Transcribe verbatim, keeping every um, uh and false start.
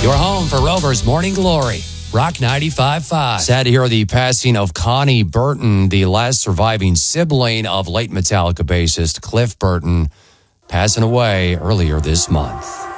Your home for Rover's Morning Glory. Rock ninety-five point five. Sad to hear the passing of Connie Burton, the last surviving sibling of late Metallica bassist Cliff Burton, passing away earlier this month.